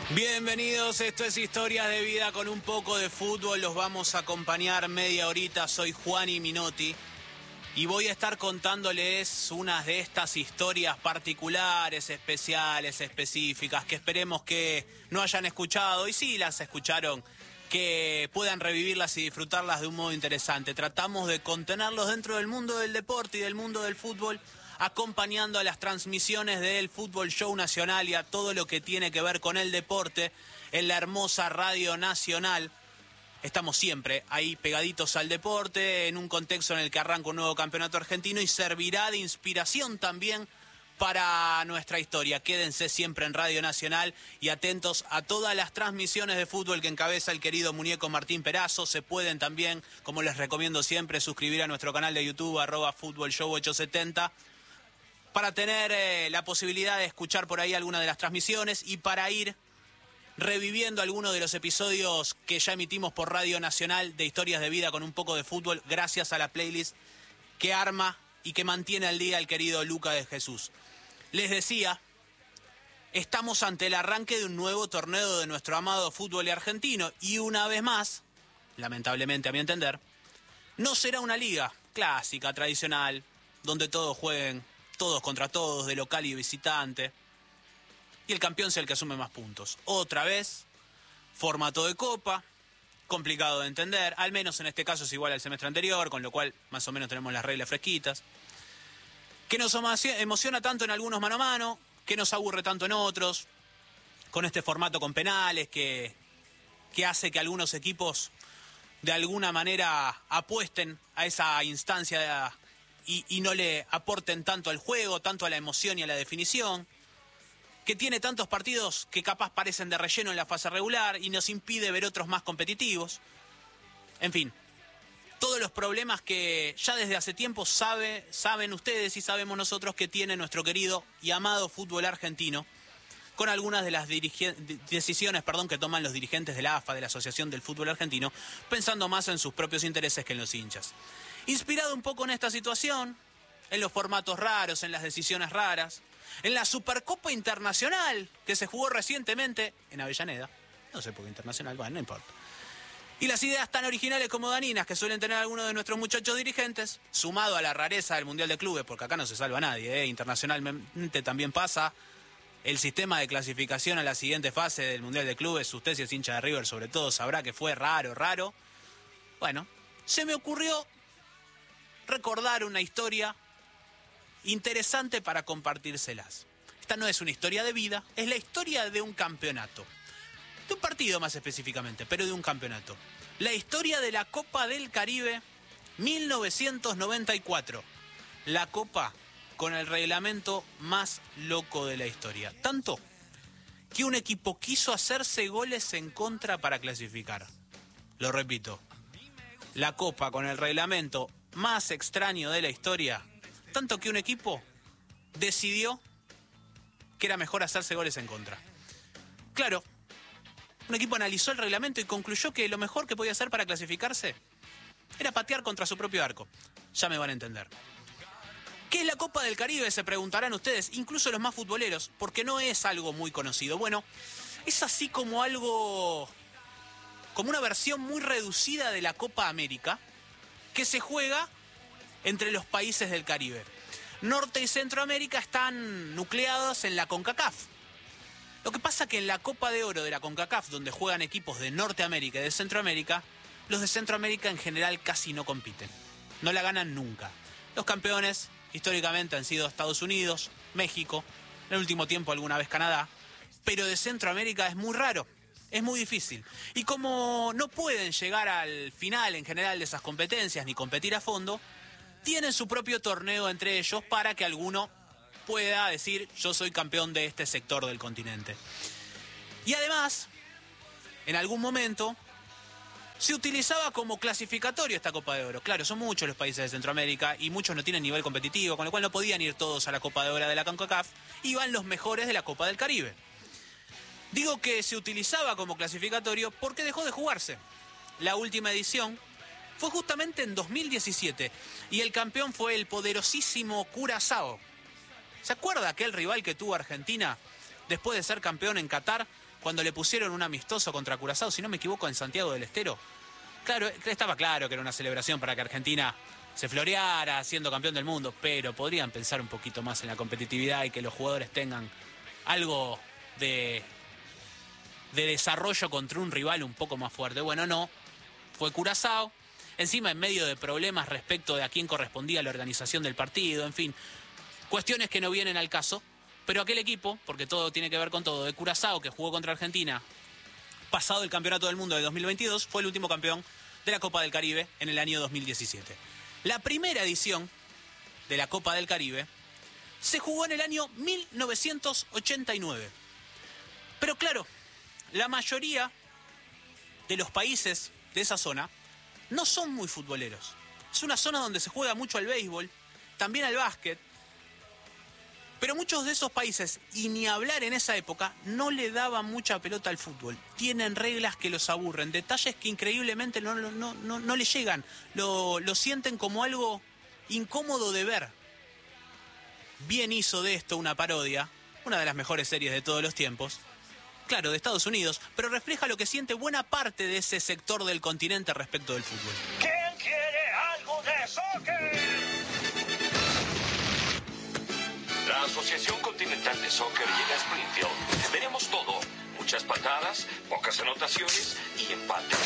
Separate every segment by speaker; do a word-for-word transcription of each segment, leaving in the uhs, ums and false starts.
Speaker 1: Bienvenidos, esto es Historias de Vida con un poco de fútbol. Los vamos a acompañar media horita. Soy Juani Minotti y voy a estar contándoles unas de estas historias particulares, especiales, específicas, que esperemos que no hayan escuchado, y si las escucharon, que puedan revivirlas y disfrutarlas de un modo interesante. Tratamos de contenerlos dentro del mundo del deporte y del mundo del fútbol, acompañando a las transmisiones del Fútbol Show Nacional y a todo lo que tiene que ver con el deporte en la hermosa Radio Nacional. Estamos siempre ahí pegaditos al deporte, en un contexto en el que arranca un nuevo campeonato argentino y servirá de inspiración también para nuestra historia. Quédense siempre en Radio Nacional y atentos a todas las transmisiones de fútbol que encabeza el querido muñeco Martín Perazo. Se pueden también, como les recomiendo siempre, suscribir a nuestro canal de YouTube, arroba Fútbol Show ochocientos setenta, para tener eh, la posibilidad de escuchar por ahí alguna de las transmisiones y para ir reviviendo algunos de los episodios que ya emitimos por Radio Nacional de Historias de Vida con un poco de fútbol, gracias a la playlist que arma y que mantiene al día el querido Luca de Jesús. Les decía, estamos ante el arranque de un nuevo torneo de nuestro amado fútbol argentino y una vez más, lamentablemente a mi entender, no será una liga clásica, tradicional, donde todos jueguen todos contra todos, de local y visitante, y el campeón sea el que asume más puntos. Otra vez, formato de copa, complicado de entender, al menos en este caso es igual al semestre anterior, con lo cual más o menos tenemos las reglas fresquitas, que nos emociona tanto en algunos mano a mano, que nos aburre tanto en otros, con este formato con penales que, que hace que algunos equipos de alguna manera apuesten a esa instancia de, y, y no le aporten tanto al juego, tanto a la emoción y a la definición, que tiene tantos partidos que capaz parecen de relleno en la fase regular y nos impide ver otros más competitivos. En fin, todos los problemas que ya desde hace tiempo sabe, saben ustedes y sabemos nosotros que tiene nuestro querido y amado fútbol argentino, con algunas de las decisiones perdón, que toman los dirigentes de la A F A, de la Asociación del Fútbol Argentino, pensando más en sus propios intereses que en los hinchas. Inspirado un poco en esta situación, en los formatos raros, en las decisiones raras, en la Supercopa Internacional que se jugó recientemente en Avellaneda, no sé por qué internacional, bueno, no importa, y las ideas tan originales como daninas que suelen tener algunos de nuestros muchachos dirigentes, sumado a la rareza del Mundial de Clubes, porque acá no se salva nadie, ¿eh? Internacionalmente también pasa el sistema de clasificación a la siguiente fase del Mundial de Clubes. Usted, si es hincha de River sobre todo, sabrá que fue raro, raro. Bueno, se me ocurrió recordar una historia interesante para compartírselas. Esta no es una historia de vida, es la historia de un campeonato. De un partido más específicamente, pero de un campeonato. La historia de la Copa del Caribe mil novecientos noventa y cuatro. La Copa con el reglamento más loco de la historia. Tanto que un equipo quiso hacerse goles en contra para clasificar. Lo repito. La Copa con el reglamento más extraño de la historia. Tanto que un equipo decidió que era mejor hacerse goles en contra. Claro, un equipo analizó el reglamento y concluyó que lo mejor que podía hacer para clasificarse era patear contra su propio arco. Ya me van a entender. ¿Qué es la Copa del Caribe? Se preguntarán ustedes, incluso los más futboleros, porque no es algo muy conocido. Bueno, es así como algo, como una versión muy reducida de la Copa América, que se juega entre los países del Caribe. Norte y Centroamérica están nucleados en la CONCACAF. Lo que pasa que en la Copa de Oro de la CONCACAF, donde juegan equipos de Norteamérica y de Centroamérica, los de Centroamérica en general casi no compiten. No la ganan nunca. Los campeones históricamente han sido Estados Unidos, México, en el último tiempo alguna vez Canadá, pero de Centroamérica es muy raro, es muy difícil. Y como no pueden llegar al final en general de esas competencias ni competir a fondo, tienen su propio torneo entre ellos para que alguno pueda decir yo soy campeón de este sector del continente. Y además, en algún momento, se utilizaba como clasificatorio esta Copa de Oro. Claro, son muchos los países de Centroamérica y muchos no tienen nivel competitivo, con lo cual no podían ir todos a la Copa de Oro de la CONCACAF, iban los mejores de la Copa del Caribe. Digo que se utilizaba como clasificatorio porque dejó de jugarse. La última edición fue justamente en dos mil diecisiete y el campeón fue el poderosísimo Curazao. ¿Se acuerda aquel rival que tuvo Argentina después de ser campeón en Qatar cuando le pusieron un amistoso contra Curazao, si no me equivoco, en Santiago del Estero. Claro, estaba claro que era una celebración para que Argentina se floreara siendo campeón del mundo, pero podrían pensar un poquito más en la competitividad y que los jugadores tengan algo de, de desarrollo contra un rival un poco más fuerte. Bueno, no, fue Curazao, encima en medio de problemas respecto de a quién correspondía la organización del partido, en fin, cuestiones que no vienen al caso, pero aquel equipo, porque todo tiene que ver con todo, de Curazao, que jugó contra Argentina, pasado el Campeonato del Mundo de dos mil veintidós, fue el último campeón de la Copa del Caribe en el año dos mil diecisiete. La primera edición de la Copa del Caribe se jugó en el año mil novecientos ochenta y nueve. Pero claro, la mayoría de los países de esa zona no son muy futboleros. Es una zona donde se juega mucho al béisbol, también al básquet, pero muchos de esos países, y ni hablar en esa época, no le daban mucha pelota al fútbol. Tienen reglas que los aburren, detalles que increíblemente no, no, no, no les llegan. Lo, lo sienten como algo incómodo de ver. Bien hizo de esto una parodia, una de las mejores series de todos los tiempos, claro, de Estados Unidos, pero refleja lo que siente buena parte de ese sector del continente respecto del fútbol.
Speaker 2: ¿Quién quiere algo de soccer? La Asociación Continental de Soccer llega a Springfield. Veremos todo. Muchas patadas, pocas anotaciones y empates.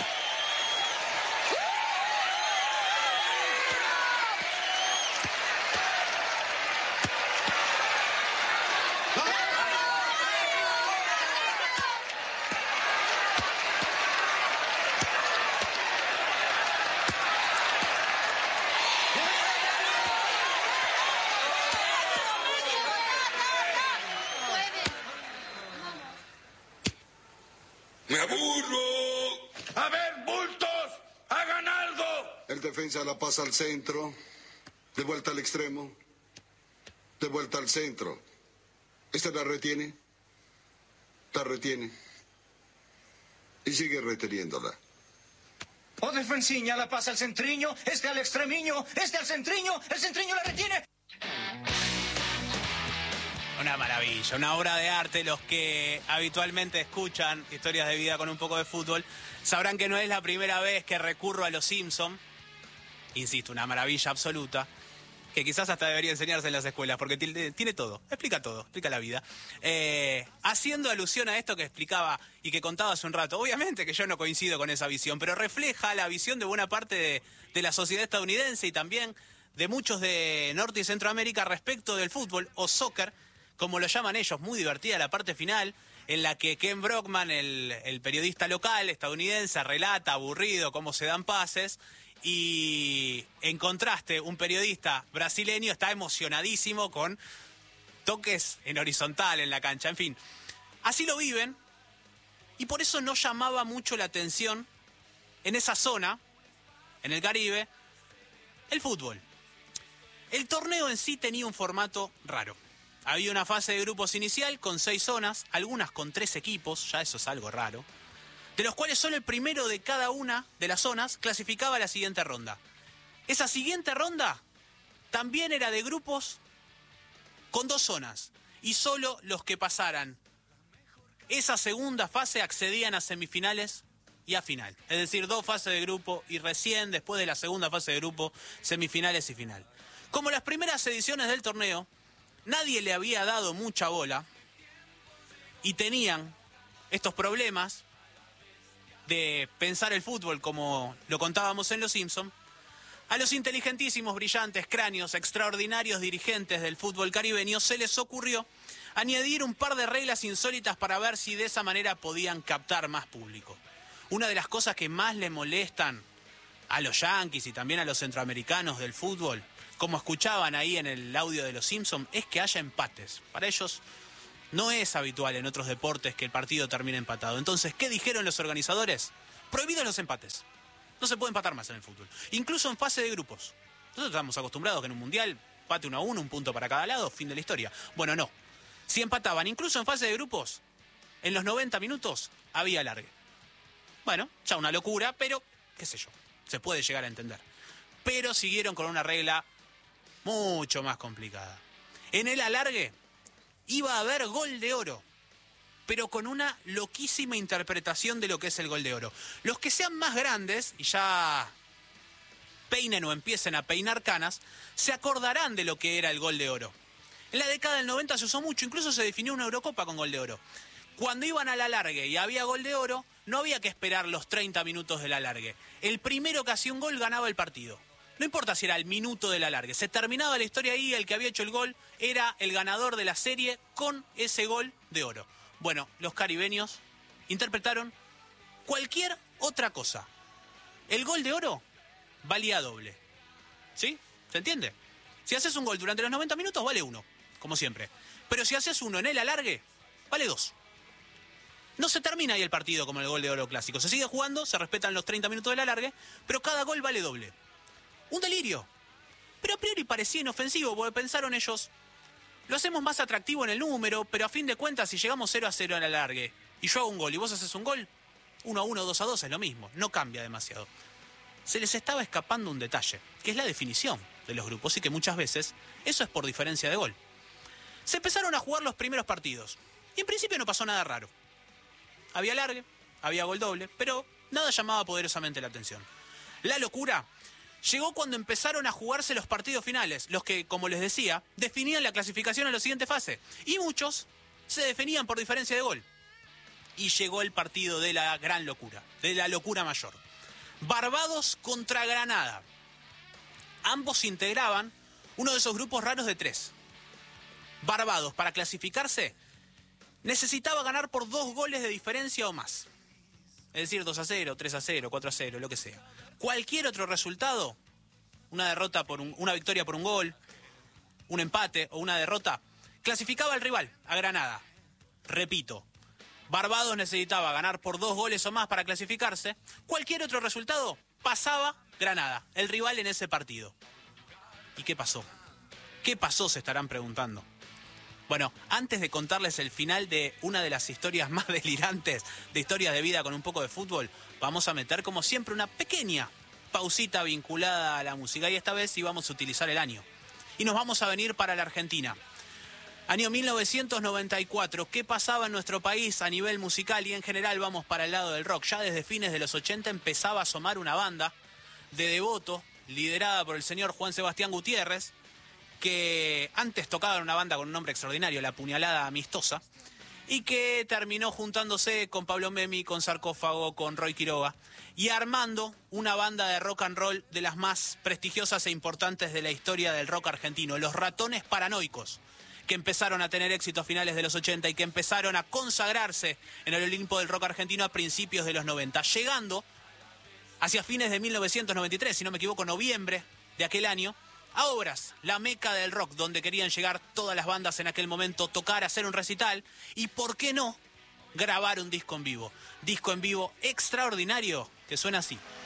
Speaker 3: ¡Me aburro!
Speaker 2: ¡A ver, bultos! ¡Hagan algo!
Speaker 3: El defensa la pasa al centro, de vuelta al extremo, de vuelta al centro. Esta la retiene, la retiene y sigue reteniéndola.
Speaker 2: O defensiña la pasa al centriño, este al extremiño, este al centriño, el centriño la retiene.
Speaker 1: Una maravilla, una obra de arte. Los que habitualmente escuchan historias de vida con un poco de fútbol sabrán que no es la primera vez que recurro a Los Simpson. Insisto, una maravilla absoluta, que quizás hasta debería enseñarse en las escuelas, porque tiene todo, explica todo, explica la vida. Eh, haciendo alusión a esto que explicaba y que contaba hace un rato, obviamente que yo no coincido con esa visión, pero refleja la visión de buena parte de, de la sociedad estadounidense y también de muchos de Norte y Centroamérica respecto del fútbol o soccer, como lo llaman ellos. Muy divertida la parte final, en la que Ken Brockman, el, el periodista local estadounidense, relata aburrido cómo se dan pases, y en contraste un periodista brasileño está emocionadísimo con toques en horizontal en la cancha. En fin, así lo viven, y por eso no llamaba mucho la atención en esa zona, en el Caribe, el fútbol. El torneo en sí tenía un formato raro. Había una fase de grupos inicial con seis zonas, algunas con tres equipos, ya eso es algo raro, de los cuales solo el primero de cada una de las zonas clasificaba a la siguiente ronda. Esa siguiente ronda también era de grupos con dos zonas, y solo los que pasaran esa segunda fase accedían a semifinales y a final. Es decir, dos fases de grupo y recién después de la segunda fase de grupo, semifinales y final. Como las primeras ediciones del torneo, nadie le había dado mucha bola y tenían estos problemas de pensar el fútbol como lo contábamos en Los Simpson, a los inteligentísimos, brillantes, cráneos, extraordinarios dirigentes del fútbol caribeño se les ocurrió añadir un par de reglas insólitas para ver si de esa manera podían captar más público. Una de las cosas que más le molestan a los yanquis y también a los centroamericanos del fútbol, como escuchaban ahí en el audio de Los Simpson, es que haya empates. Para ellos no es habitual en otros deportes que el partido termine empatado. Entonces, ¿qué dijeron los organizadores? Prohibidos los empates. No se puede empatar más en el fútbol. Incluso en fase de grupos. Nosotros estamos acostumbrados que en un mundial empate uno a uno, un punto para cada lado, fin de la historia. Bueno, no. Si empataban, incluso en fase de grupos, en los noventa minutos había alargue. Bueno, ya una locura, pero qué sé yo, se puede llegar a entender. Pero siguieron con una regla mucho más complicada. En el alargue iba a haber gol de oro. pero con una loquísima interpretación de lo que es el Gol de Oro. Los que sean más grandes y ya peinen o empiecen a peinar canas, se acordarán de lo que era el Gol de Oro. En la década del noventa se usó mucho, incluso se definió una Eurocopa con Gol de Oro. Cuando iban al alargue y había Gol de Oro, no había que esperar los treinta minutos del alargue. El primero que hacía un gol ganaba el partido. No importa si era el minuto del alargue, se terminaba la historia ahí, el que había hecho el gol era el ganador de la serie con ese Gol de Oro. Bueno, los caribeños interpretaron cualquier otra cosa. El Gol de Oro valía doble. ¿Sí? ¿Se entiende? Si haces un gol durante los noventa minutos, vale uno, como siempre. Pero si haces uno en el alargue, vale dos. No se termina ahí el partido como el Gol de Oro clásico. Se sigue jugando, se respetan los treinta minutos del alargue, pero cada gol vale doble. Un delirio. Pero a priori parecía inofensivo, porque pensaron ellos, lo hacemos más atractivo en el número, pero a fin de cuentas, si llegamos cero a cero en el alargue, y yo hago un gol y vos haces un gol, uno a uno, dos a dos es lo mismo, no cambia demasiado. Se les estaba escapando un detalle, que es la definición de los grupos, y que muchas veces eso es por diferencia de gol. Se empezaron a jugar los primeros partidos, y en principio no pasó nada raro. Había alargue, había gol doble, pero nada llamaba poderosamente la atención. La locura llegó cuando empezaron a jugarse los partidos finales, los que, como les decía, definían la clasificación en la siguiente fase. Y muchos se definían por diferencia de gol. Y llegó el partido de la gran locura, de la locura mayor. Barbados contra Granada. Ambos integraban uno de esos grupos raros de tres. Barbados, para clasificarse, necesitaba ganar por dos goles de diferencia o más. Es decir, dos a cero, tres a cero, cuatro a cero, lo que sea. Cualquier otro resultado, una derrota por un, una victoria por un gol, un empate o una derrota, clasificaba al rival, a Granada. Repito, Barbados necesitaba ganar por dos goles o más para clasificarse. Cualquier otro resultado pasaba Granada, el rival en ese partido. ¿Y qué pasó? ¿Qué pasó? Se estarán preguntando. Bueno, antes de contarles el final de una de las historias más delirantes de historias de vida con un poco de fútbol, vamos a meter como siempre una pequeña pausita vinculada a la música. Y esta vez sí vamos a utilizar el año. Y nos vamos a venir para la Argentina. Año mil novecientos noventa y cuatro. ¿Qué pasaba en nuestro país a nivel musical? Y en general vamos para el lado del rock. Ya desde fines de los ochenta empezaba a asomar una banda de Devoto, liderada por el señor Juan Sebastián Gutiérrez, que antes tocaba en una banda con un nombre extraordinario, La Puñalada Amistosa, y que terminó juntándose con Pablo Memi, con Sarcófago, con Roy Quiroga, y armando una banda de rock and roll de las más prestigiosas e importantes de la historia del rock argentino, Los Ratones Paranoicos, que empezaron a tener éxito a finales de los ochenta y que empezaron a consagrarse en el Olimpo del rock argentino a principios de los noventa, llegando hacia fines de mil novecientos noventa y tres, si no me equivoco, noviembre de aquel año, a Obras, la meca del rock, donde querían llegar todas las bandas en aquel momento, tocar, hacer un recital y, ¿por qué no?, grabar un disco en vivo. Disco en vivo extraordinario que suena así.